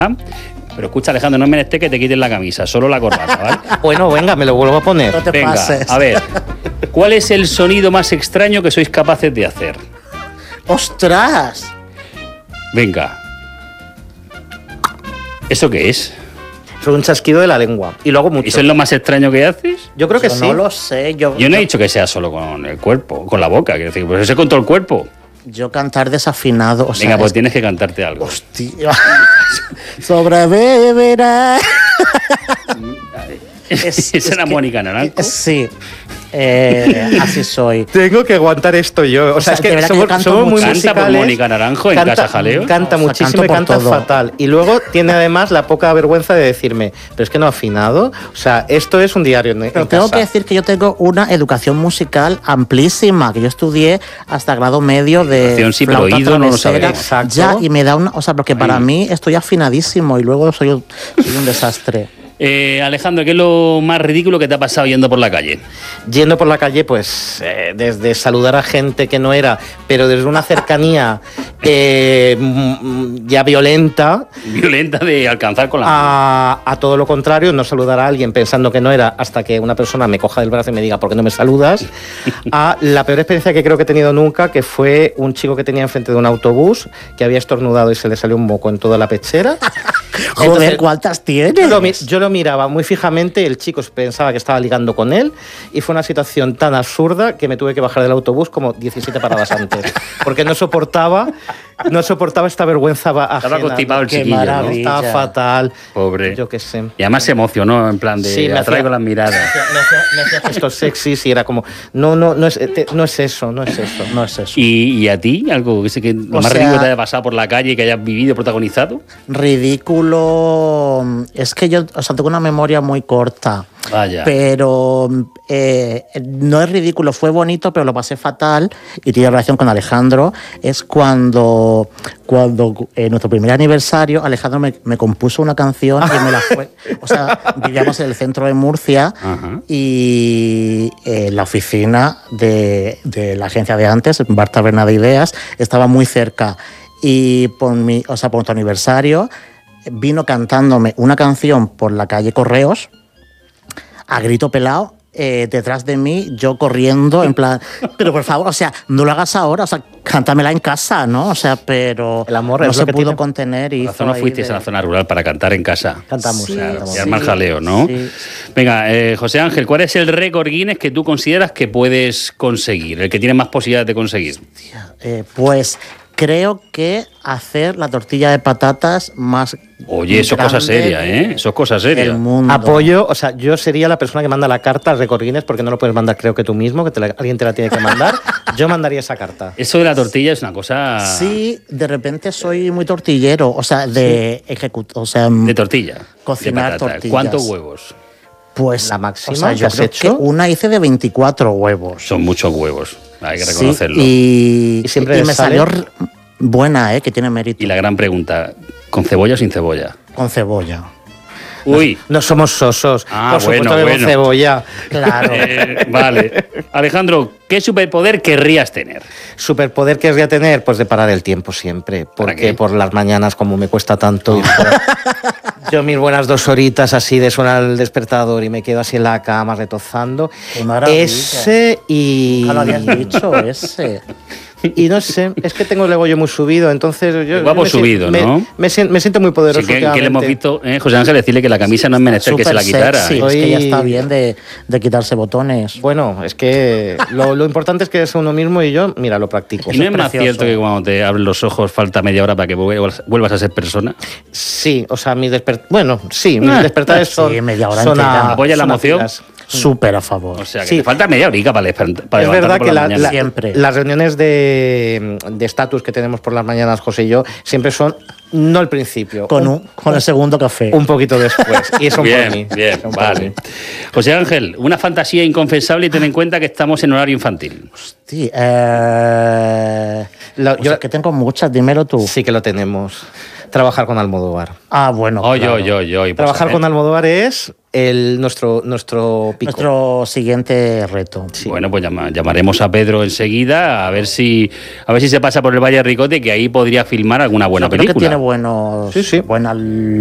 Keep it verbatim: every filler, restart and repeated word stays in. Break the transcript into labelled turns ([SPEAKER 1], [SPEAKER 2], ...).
[SPEAKER 1] Pero escucha, Alejandro, no es menester que te quites la camisa, solo la corbata, ¿vale?
[SPEAKER 2] Bueno, venga, me lo vuelvo a poner.
[SPEAKER 3] No te
[SPEAKER 1] Venga,
[SPEAKER 3] pases.
[SPEAKER 1] a ver. ¿Cuál es el sonido más extraño que sois capaces de hacer?
[SPEAKER 3] ¡Ostras!
[SPEAKER 1] Venga. ¿Eso qué es?
[SPEAKER 2] Es un chasquido de la lengua. Y lo hago mucho.
[SPEAKER 1] ¿Eso es lo más extraño que haces?
[SPEAKER 2] Yo creo que
[SPEAKER 3] Yo
[SPEAKER 2] sí.
[SPEAKER 3] no lo sé. Yo,
[SPEAKER 1] Yo no he dicho que sea solo con el cuerpo, con la boca, quiero decir, pues eso es con todo el cuerpo.
[SPEAKER 3] yo cantar desafinado. O sea,
[SPEAKER 1] Venga, pues
[SPEAKER 3] es-
[SPEAKER 1] tienes que cantarte algo.
[SPEAKER 3] Hostia. Sobreviviré. Es-
[SPEAKER 1] Esa
[SPEAKER 3] es
[SPEAKER 1] era
[SPEAKER 3] que-
[SPEAKER 1] Mónica Naranjo.
[SPEAKER 3] Sí. Eh, así soy.
[SPEAKER 2] Tengo que aguantar esto yo. O,
[SPEAKER 3] O
[SPEAKER 2] sea,
[SPEAKER 3] sea,
[SPEAKER 2] es
[SPEAKER 3] de
[SPEAKER 2] que
[SPEAKER 3] verdad que
[SPEAKER 2] somos,
[SPEAKER 3] yo canto
[SPEAKER 2] somos muy
[SPEAKER 3] mucho.
[SPEAKER 1] Canta por
[SPEAKER 2] musicales.
[SPEAKER 1] Mónica Naranjo en
[SPEAKER 2] Canta-
[SPEAKER 1] Casa Jaleo.
[SPEAKER 2] Canta
[SPEAKER 3] O sea,
[SPEAKER 2] muchísimo
[SPEAKER 3] canto
[SPEAKER 2] y
[SPEAKER 3] por
[SPEAKER 2] canta
[SPEAKER 3] todo.
[SPEAKER 2] fatal. Y luego tiene además la poca vergüenza de decirme, pero es que no ha afinado. O sea, esto es un diario en, en
[SPEAKER 3] Pero tengo
[SPEAKER 2] casa.
[SPEAKER 3] que decir que yo tengo una educación musical amplísima, que yo estudié hasta grado medio de
[SPEAKER 1] Educación sí, pero
[SPEAKER 3] flauta
[SPEAKER 1] oído no lo
[SPEAKER 3] travesera.
[SPEAKER 2] sabemos.
[SPEAKER 3] Ya, y me da una, o sea, porque para
[SPEAKER 1] Ay.
[SPEAKER 3] mí estoy afinadísimo y luego soy, un- soy un desastre.
[SPEAKER 1] Eh, Alejandro, ¿qué es lo más ridículo que te ha pasado yendo por la calle?
[SPEAKER 2] Yendo por la calle, pues eh, desde saludar a gente que no era, pero desde una cercanía eh, mm, ya violenta,
[SPEAKER 1] Violenta de alcanzar con la mano.
[SPEAKER 2] a, a todo lo contrario, no saludar a alguien pensando que no era hasta que una persona me coja del brazo y me diga ¿por qué no me saludas? A la peor experiencia que creo que he tenido nunca, que fue un chico que tenía enfrente de un autobús que había estornudado y se le salió un moco en toda la pechera.
[SPEAKER 3] Joder,
[SPEAKER 2] Entonces,
[SPEAKER 3] ¿cuántas
[SPEAKER 2] Yo
[SPEAKER 3] tienes?
[SPEAKER 2] lo, mi- yo lo miraba muy fijamente, el chico pensaba que estaba ligando con él y fue una situación tan absurda que me tuve que bajar del autobús como diecisiete paradas antes, porque no soportaba, no soportaba esta vergüenza va-
[SPEAKER 1] Estaba
[SPEAKER 2] ajena.
[SPEAKER 1] constipado el
[SPEAKER 3] Qué
[SPEAKER 1] chiquillo, ¿no?
[SPEAKER 3] maravilla.
[SPEAKER 2] Estaba fatal.
[SPEAKER 1] Pobre.
[SPEAKER 2] Yo qué sé.
[SPEAKER 1] Y además se emocionó, en plan de
[SPEAKER 2] Sí, me
[SPEAKER 1] atraigo
[SPEAKER 2] hacía-
[SPEAKER 1] las miradas.
[SPEAKER 2] Me hacía, me hacía gestos sexys y era como, no, no, no es, te- no es eso, no es eso.
[SPEAKER 3] No es eso.
[SPEAKER 1] ¿Y, y a ti? ¿Algo que, sé que lo
[SPEAKER 3] O
[SPEAKER 1] más
[SPEAKER 3] sea-
[SPEAKER 1] ridículo que te haya pasado por la calle y que hayas vivido, protagonizado?
[SPEAKER 3] Ridículo. Es que yo, o sea, tengo una memoria muy corta.
[SPEAKER 1] Vaya.
[SPEAKER 3] Pero eh, no es ridículo, fue bonito, pero lo pasé fatal y tiene relación con Alejandro. Es cuando, cuando en nuestro primer aniversario, Alejandro me, me compuso una canción y me la fue. O sea, vivíamos en el centro de Murcia
[SPEAKER 1] Ajá.
[SPEAKER 3] y eh, la oficina de, de la agencia de antes, Bar Taberna de Ideas, estaba muy cerca. Y por mi, o sea, por nuestro aniversario vino cantándome una canción por la calle Correos a grito pelado, eh, detrás de mí, yo corriendo, en plan, pero por favor, o sea, no lo hagas ahora, o sea, cántamela en casa, ¿no? O sea, pero
[SPEAKER 2] El amor
[SPEAKER 3] no
[SPEAKER 2] es lo
[SPEAKER 3] se
[SPEAKER 2] que
[SPEAKER 3] pudo
[SPEAKER 2] tiene.
[SPEAKER 3] contener y
[SPEAKER 1] Por razón no
[SPEAKER 3] hizo ahí
[SPEAKER 1] fuisteis
[SPEAKER 3] de-
[SPEAKER 1] a la zona rural para cantar en casa.
[SPEAKER 2] Cantamos.
[SPEAKER 3] Sí,
[SPEAKER 1] Claro,
[SPEAKER 3] sí,
[SPEAKER 1] y armar jaleo, ¿no?
[SPEAKER 3] sí.
[SPEAKER 1] Venga, eh, José Ángel, ¿cuál es el récord Guinness que tú consideras que puedes conseguir? El que tiene más posibilidades de conseguir.
[SPEAKER 3] Eh, pues creo que hacer la tortilla de patatas más
[SPEAKER 1] Oye, eso es cosa
[SPEAKER 3] grande
[SPEAKER 1] seria, ¿eh? Eso es cosa seria.
[SPEAKER 3] del mundo.
[SPEAKER 2] Apoyo, o sea, yo sería la persona que manda la carta al Record Guinness porque no lo puedes mandar, creo que tú mismo, que te la- alguien te la tiene que mandar. Yo mandaría esa carta.
[SPEAKER 1] Eso de la tortilla es una cosa
[SPEAKER 3] Sí, de repente soy muy tortillero, o sea, de ejecutar, o sea,
[SPEAKER 1] de tortilla.
[SPEAKER 3] Cocinar
[SPEAKER 1] de patata.
[SPEAKER 3] tortillas.
[SPEAKER 1] ¿Cuántos huevos?
[SPEAKER 3] pues
[SPEAKER 2] la máxima
[SPEAKER 3] o sea,
[SPEAKER 2] que
[SPEAKER 3] yo
[SPEAKER 2] has
[SPEAKER 3] creo
[SPEAKER 2] hecho.
[SPEAKER 3] que una hice de veinticuatro huevos.
[SPEAKER 1] Son muchos huevos, hay que
[SPEAKER 3] Sí,
[SPEAKER 1] reconocerlo.
[SPEAKER 3] y,
[SPEAKER 2] ¿Y siempre
[SPEAKER 3] y
[SPEAKER 2] le
[SPEAKER 3] me
[SPEAKER 2] sale?
[SPEAKER 3] salió r- buena, eh, que tiene mérito.
[SPEAKER 1] Y la gran pregunta, ¿con cebolla o sin cebolla?
[SPEAKER 3] Con cebolla.
[SPEAKER 1] Uy,
[SPEAKER 2] No somos sosos.
[SPEAKER 1] Ah,
[SPEAKER 2] Por supuesto
[SPEAKER 1] bueno,
[SPEAKER 2] que con
[SPEAKER 1] bueno.
[SPEAKER 2] cebolla.
[SPEAKER 3] Claro.
[SPEAKER 1] eh, vale. Alejandro, ¿qué superpoder querrías tener?
[SPEAKER 2] Superpoder que querría tener, pues de parar el tiempo siempre.
[SPEAKER 1] ¿Para
[SPEAKER 2] Porque
[SPEAKER 1] qué?
[SPEAKER 2] por las mañanas, como me cuesta tanto, ir fuera, yo mis buenas dos horitas así de sonar el despertador y me quedo así en la cama retozando.
[SPEAKER 3] Qué maravilla.
[SPEAKER 2] Ese y.
[SPEAKER 3] Nunca lo habías dicho, ese.
[SPEAKER 2] Y no sé, es que tengo el ego yo muy subido, entonces yo.
[SPEAKER 1] El guapo
[SPEAKER 2] me si-
[SPEAKER 1] subido,
[SPEAKER 2] me-
[SPEAKER 1] ¿no?
[SPEAKER 2] Me, sien- me siento muy poderoso.
[SPEAKER 1] Sí, que, que le hemos
[SPEAKER 2] últimamente.
[SPEAKER 1] visto, eh, José Ángel, decirle que la camisa no es menester que se la
[SPEAKER 3] Súper
[SPEAKER 1] quitara.
[SPEAKER 3] sexy,
[SPEAKER 1] ¿eh?
[SPEAKER 3] es que ya
[SPEAKER 2] Soy-
[SPEAKER 3] está bien de, de quitarse botones.
[SPEAKER 2] Bueno, es que lo, lo importante es que es uno mismo y yo, mira, lo practico.
[SPEAKER 1] ¿Y no es
[SPEAKER 3] es
[SPEAKER 1] más
[SPEAKER 3] precioso.
[SPEAKER 1] cierto que cuando te abren los ojos falta media hora para que vuelvas, vuelvas a ser persona?
[SPEAKER 2] Sí, o sea, mis despertares. Bueno, sí, mis
[SPEAKER 1] Ah,
[SPEAKER 2] despertares
[SPEAKER 3] sí,
[SPEAKER 2] son.
[SPEAKER 3] media hora
[SPEAKER 2] son
[SPEAKER 3] entera.
[SPEAKER 2] a-
[SPEAKER 1] ¿Apoya la
[SPEAKER 2] son a
[SPEAKER 1] emoción?
[SPEAKER 2] pilas.
[SPEAKER 3] Súper a favor.
[SPEAKER 1] O sea, que
[SPEAKER 2] Sí.
[SPEAKER 1] te falta media horica para, despertar, para
[SPEAKER 2] Es
[SPEAKER 1] levantarte
[SPEAKER 2] verdad
[SPEAKER 1] por
[SPEAKER 2] que
[SPEAKER 1] la
[SPEAKER 2] la-
[SPEAKER 1] mañana.
[SPEAKER 2] la-
[SPEAKER 3] Siempre.
[SPEAKER 2] las reuniones de de estatus que tenemos por las mañanas, José y yo, siempre son, no al principio,
[SPEAKER 3] con,
[SPEAKER 2] un,
[SPEAKER 3] un, con el segundo café.
[SPEAKER 2] un poquito después. Y son
[SPEAKER 1] bien,
[SPEAKER 2] por mí.
[SPEAKER 1] bien,
[SPEAKER 2] son por
[SPEAKER 1] vale.
[SPEAKER 2] mí.
[SPEAKER 1] José Ángel, una fantasía inconfesable y ten en cuenta que estamos en horario infantil.
[SPEAKER 3] Sí, eh,
[SPEAKER 2] La-
[SPEAKER 3] o
[SPEAKER 2] yo-
[SPEAKER 3] sea, que tengo muchas, dímelo tú.
[SPEAKER 2] Sí que lo tenemos. Trabajar con Almodóvar.
[SPEAKER 3] Ah, bueno.
[SPEAKER 1] Oye,
[SPEAKER 3] claro.
[SPEAKER 1] oye, oye, oye. pues,
[SPEAKER 2] Trabajar
[SPEAKER 1] eh,
[SPEAKER 2] con Almodóvar es el, nuestro, nuestro pico.
[SPEAKER 3] Nuestro siguiente reto.
[SPEAKER 2] Sí.
[SPEAKER 1] Bueno, pues llama, llamaremos a Pedro enseguida a ver si a ver si se pasa por el Valle Ricote, que ahí podría filmar alguna buena
[SPEAKER 3] Yo creo
[SPEAKER 1] película.
[SPEAKER 3] que tiene buenos,
[SPEAKER 2] Sí, sí.
[SPEAKER 3] buena